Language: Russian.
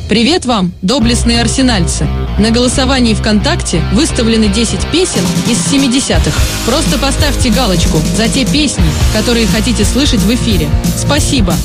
Привет вам, доблестные арсенальцы! На голосовании ВКонтакте выставлены 10 песен из 70-х. Просто поставьте галочку за те песни, которые хотите слышать в эфире. Спасибо!